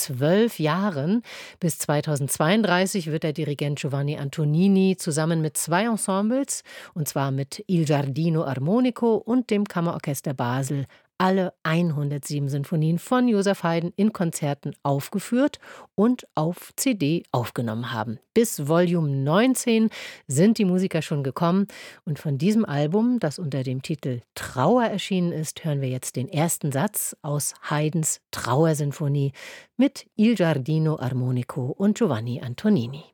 12 Jahren. Bis 2032 wird der Dirigent Giovanni Antonini zusammen mit 2 Ensembles, und zwar mit Il Giardino Armonico und dem Kammerorchester Basel, alle 107 Sinfonien von Joseph Haydn in Konzerten aufgeführt und auf CD aufgenommen haben. Bis Volume 19 sind die Musiker schon gekommen, und von diesem Album, das unter dem Titel Trauer erschienen ist, hören wir jetzt den ersten Satz aus Haydns Trauersinfonie mit Il Giardino Armonico und Giovanni Antonini.